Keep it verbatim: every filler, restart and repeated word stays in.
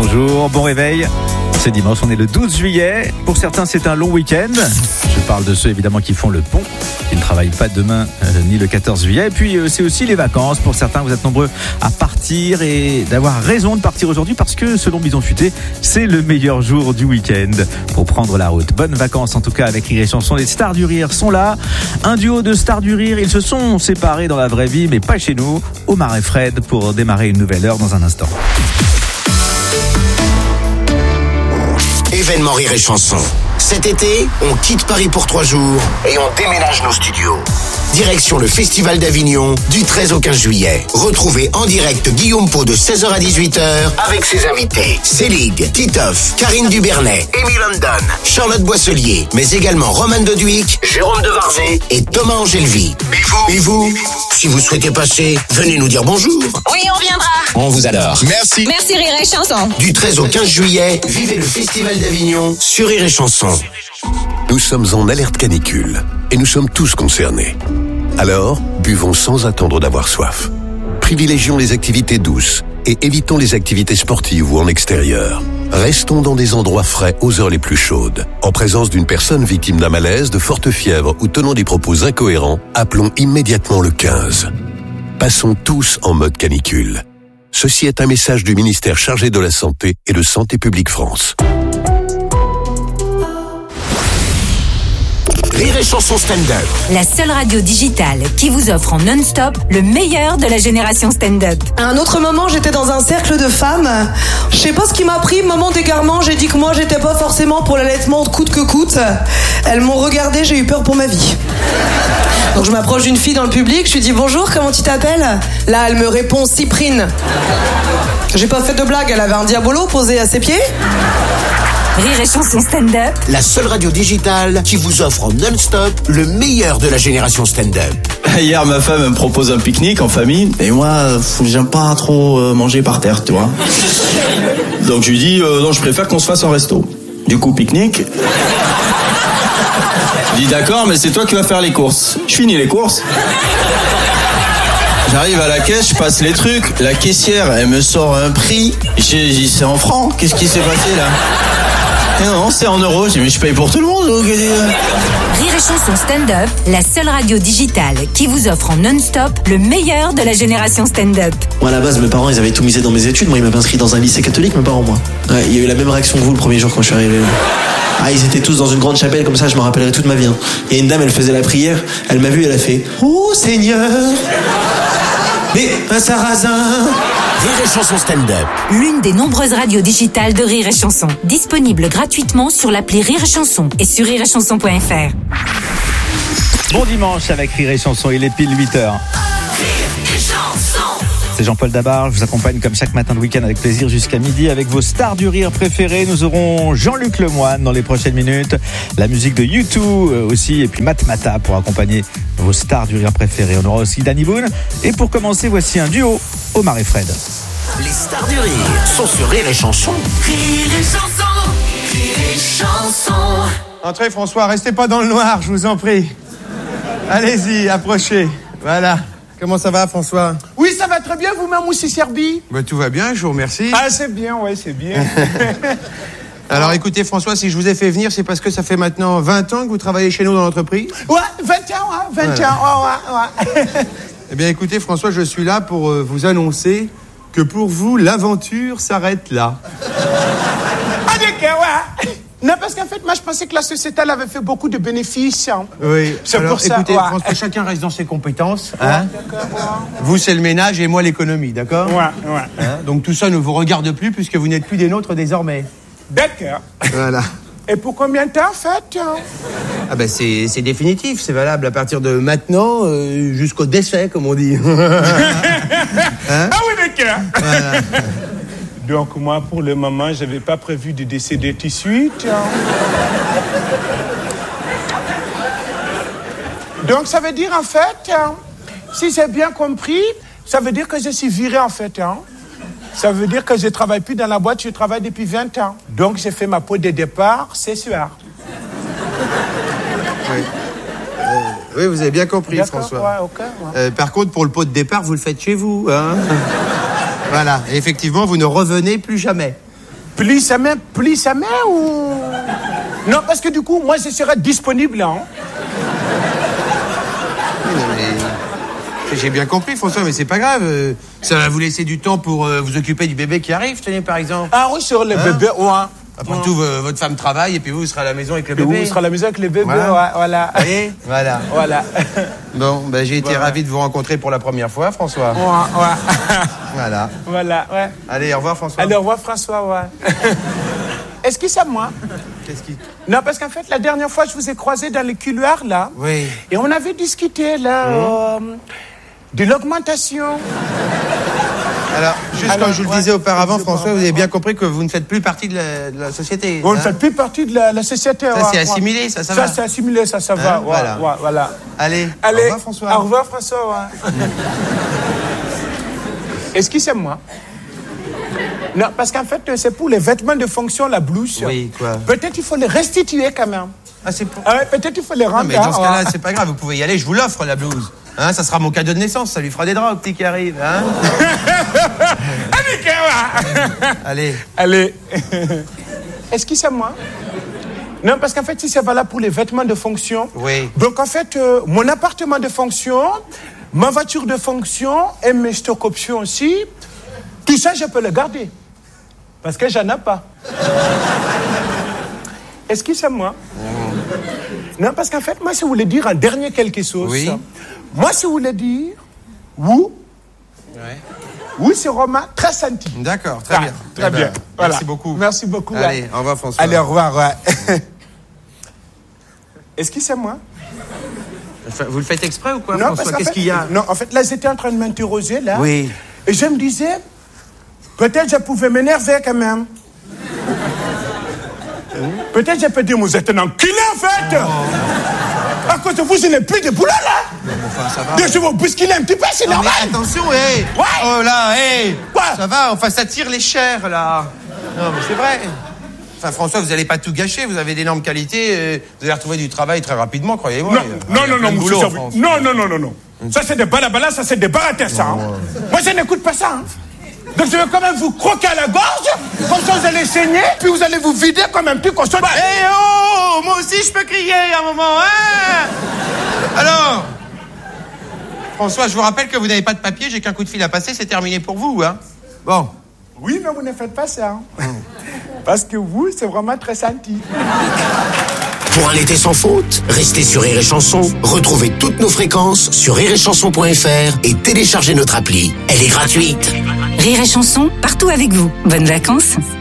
bonjour, bon réveil. C'est dimanche, on est le douze juillet. Pour certains, c'est un long week-end. Je parle de ceux évidemment qui font le pont, qui ne travaillent pas demain euh, ni le quatorze juillet. Et puis euh, c'est aussi les vacances. Pour certains, vous êtes nombreux à partir et d'avoir raison de partir aujourd'hui parce que selon Bison Futé, c'est le meilleur jour du week-end pour prendre la route. Bonnes vacances en tout cas avec Rire et Chanson. Les stars du rire sont là. Un duo de stars du rire. Ils se sont séparés dans la vraie vie, mais pas chez nous. Omar et Fred pour démarrer une nouvelle heure dans un instant. Événement Rire et Chanson. Cet été, on quitte Paris pour trois jours et on déménage nos studios. Direction le Festival d'Avignon du treize au quinze juillet. Retrouvez en direct Guillaume Pau de seize heures à dix-huit heures avec ses invités Célig, Titoff, Karine Dubernet, Amy London, Charlotte Boisselier, mais également Roman Doduic, Jérôme Devarzé et Thomas Angelvi. Et vous, et vous, si vous souhaitez passer, venez nous dire bonjour. Oui, on viendra. On vous adore. Merci. Merci Rire et Chanson. Du treize au quinze juillet, vivez le Festival d'Avignon sur Rire et Chanson. Nous sommes en alerte canicule et nous sommes tous concernés. Alors, buvons sans attendre d'avoir soif. Privilégions les activités douces et évitons les activités sportives ou en extérieur. Restons dans des endroits frais aux heures les plus chaudes. En présence d'une personne victime d'un malaise, de forte fièvre ou tenant des propos incohérents, appelons immédiatement le quinze. Passons tous en mode canicule. Ceci est un message du ministère chargé de la Santé et de Santé publique France. Rire et Chanson stand-up. La seule radio digitale qui vous offre en non-stop le meilleur de la génération stand-up. À un autre moment, j'étais dans un cercle de femmes. Je sais pas ce qui m'a pris, moment d'égarement, j'ai dit que moi, j'étais pas forcément pour l'allaitement coûte que coûte. Elles m'ont regardé, j'ai eu peur pour ma vie. Donc je m'approche d'une fille dans le public, je lui dis bonjour, comment tu t'appelles? Là, elle me répond Cyprine. J'ai pas fait de blague, elle avait un diabolo posé à ses pieds. Rire et Chanson stand-up. La seule radio digitale qui vous offre en non-stop le meilleur de la génération stand-up. Hier, ma femme me propose un pique-nique en famille. Et moi, j'aime pas trop manger par terre, tu vois. Donc je lui dis, euh, non, je préfère qu'on se fasse un resto. Du coup, pique-nique. Je dis, d'accord, mais c'est toi qui vas faire les courses. Je finis les courses. J'arrive à la caisse, je passe les trucs. La caissière, elle me sort un prix. J'ai dit, c'est en francs. Qu'est-ce qui s'est passé là? Et non, c'est en euros. J'ai dit, mais je paye pour tout le monde. Donc... Rire et Chanson stand-up, la seule radio digitale qui vous offre en non-stop le meilleur de la génération stand-up. Moi, à la base, mes parents, ils avaient tout misé dans mes études. Moi, ils m'avaient inscrit dans un lycée catholique, mes parents, moi. Ouais, il y a eu la même réaction que vous le premier jour quand je suis arrivé. Ah, ils étaient tous dans une grande chapelle, comme ça, je me rappellerai toute ma vie. Hein. Et une dame, elle faisait la prière. Elle m'a vu, elle a fait « Oh, Seigneur !» Mais un sarrasin. Rire et Chanson stand-up. L'une des nombreuses radios digitales de Rire et Chanson. Disponible gratuitement sur l'appli Rire et Chanson et sur rire et chanson point f r. Bon dimanche avec Rire et Chanson, il est pile huit heures. Rire et Chanson. C'est Jean-Paul Dabar, je vous accompagne comme chaque matin de week-end avec plaisir jusqu'à midi avec vos stars du rire préférées. Nous aurons Jean-Luc Lemoyne dans les prochaines minutes, la musique de U deux aussi, et puis Matmata pour accompagner vos stars du rire préférées. On aura aussi Danny Boone. Et pour commencer, voici un duo, Omar et Fred. Les stars du rire sont sur Rire et Chanson. Rire et Chanson. Rire et Chanson. Entrez François, restez pas dans le noir, je vous en prie. Allez-y, approchez. Voilà. Comment ça va François? Oui, ça va très bien, vous-même aussi Serbie? Bah, tout va bien, je vous remercie. Ah, c'est bien, ouais, c'est bien. Alors écoutez François, si je vous ai fait venir, c'est parce que ça fait maintenant vingt ans que vous travaillez chez nous dans l'entreprise? Ouais, vingt ans, ouais, vingt Voilà. ans, ouais, ouais. Eh bien écoutez François, je suis là pour euh, vous annoncer que pour vous, l'aventure s'arrête là. Ah, d'accord, ouais. Non, parce qu'en fait, moi, je pensais que la société, elle avait fait beaucoup de bénéfices. Hein. Oui, C'est alors, pour ça, écoutez, ouais. François, chacun reste dans ses compétences. Ouais, Hein d'accord, ouais. Vous, c'est le ménage et moi, l'économie, d'accord? Ouais, ouais. Hein, donc tout ça ne vous regarde plus puisque vous n'êtes plus des nôtres désormais. D'accord. Voilà. Et pour combien de temps, en fait? Hein? Ah ben c'est, c'est définitif, c'est valable à partir de maintenant euh, jusqu'au décès, comme on dit. Hein? Ah oui, d'accord. Voilà. Donc, moi, pour le moment, je n'avais pas prévu de décéder tout de suite. Hein. Donc, ça veut dire, en fait, hein, si j'ai bien compris, ça veut dire que je suis viré, en fait. Hein. Ça veut dire que je ne travaille plus dans la boîte, je travaille depuis vingt ans. Donc, j'ai fait ma pause de départ ce soir. Oui. Euh, oui, vous avez bien compris, D'accord, François. ouais, ok, ouais. Euh, par contre, pour le pot de départ, vous le faites chez vous. Hein. Voilà. Et effectivement, vous ne revenez plus jamais. Plus sa main, plus sa main ou... Non, parce que du coup, moi, je serai disponible, hein. Oui, non, mais... J'ai bien compris, François, mais c'est pas grave. euh, Ça va vous laisser du temps pour euh, vous occuper du bébé qui arrive, tenez, par exemple. Ah oui, sur le Hein bébé, ouais. Après Ouais. tout, v- votre femme travaille et puis vous, vous serez à la maison avec le Et bébé. vous serez à la maison avec le bébé, Voilà. ouais, voilà. Vous voyez Voilà. Voilà. Bon, ben, j'ai été Voilà. ravi de vous rencontrer pour la première fois, François. Ouais, ouais. Voilà. Voilà, ouais. Allez, au revoir, François. Allez, au revoir, François, ouais. Est-ce que c'est moi? Qu'est-ce qui... Non, parce qu'en fait, la dernière fois, je vous ai croisé dans les couloirs, là. Oui. Et on avait discuté, là, euh, de l'augmentation. Alors, juste Alors, comme je vous le ouais, disais auparavant, je François, comprends. vous avez bien compris que vous ne faites plus partie de la, de la société. Vous ne hein faites plus partie de la, la société. Ça, ouais, c'est ouais. assimilé, ça, ça va. Ça, c'est assimilé, ça, ça va. Hein, Ouais, voilà. ouais, voilà. Allez, Allez, au revoir, François. Au revoir, François, ouais. Est-ce que c'est moi? Non, parce qu'en fait, c'est pour les vêtements de fonction, la blouse. Oui, quoi. Peut-être il faut les restituer quand même. Ah, c'est pour... Ah ouais, peut-être il faut les rendre. Non, mais dans ce hein, cas-là, ouais. c'est pas grave, vous pouvez y aller, je vous l'offre, la blouse. Hein, ça sera mon cadeau de naissance, ça lui fera des draps au petit qui arrive. Hein Allez, Kéwa. Allez. Allez. Est-ce que c'est moi? Non, parce qu'en fait, si c'est valable pour les vêtements de fonction. Oui. Donc, en fait, euh, mon appartement de fonction, ma voiture de fonction et mes stock options aussi, tout ça, je peux le garder. Parce que j'en ai pas. Est-ce que c'est moi? Non, parce qu'en fait, moi, si vous voulez dire un dernier quelque chose, Oui. moi, si vous voulez dire, vous, Ouais. oui, c'est Romain, très senti. D'accord, très Ah, bien. très Eh ben, bien. Voilà. Merci beaucoup. Merci beaucoup. Allez, ouais. au revoir, François. Allez, au revoir. Ouais. Est-ce que c'est moi? Enfin, vous le faites exprès ou quoi, Non, François? parce qu'en Qu'est-ce fait- qu'il y a? Non, en fait, là, j'étais en train de m'interroger, là. Oui. Et je me disais, peut-être je pouvais m'énerver quand même. Peut-être je peux dire, vous êtes un enculé, en fait. À cause de vous, je n'ai plus de boulot, là. Enfin, ça va. Donc, je vais vous bousculer un petit peu, c'est Non, normal. mais attention, hé Ouais. Oh là, hé Quoi? Ça va, enfin, ça tire les chairs, là. Non, mais c'est vrai. Enfin, François, vous n'allez pas tout gâcher, vous avez d'énormes qualités, euh, vous allez retrouver du travail très rapidement, croyez-moi. Non, Il y a- non, il y a non, plein non, de monsieur boulot en Servi- France. non, non, non, non, non. Ça, c'est des balabala, ça, c'est des baratés, ça. hein. Moi, je n'écoute pas ça. hein. Donc, je vais quand même vous croquer à la gorge, comme ça, vous allez saigner, puis vous allez vous vider comme un petit cochon. Eh oh, moi aussi, je peux crier à un moment, hein Alors François, je vous rappelle que vous n'avez pas de papier, j'ai qu'un coup de fil à passer, c'est terminé pour vous, hein Bon. Oui, mais vous ne faites pas ça. hein. Parce que vous, c'est vraiment très senti. Pour un été sans faute, restez sur Rire et Chanson. Retrouvez toutes nos fréquences sur rire et chanson point f r et téléchargez notre appli. Elle est gratuite. Rire et chanson, partout avec vous. Bonnes vacances.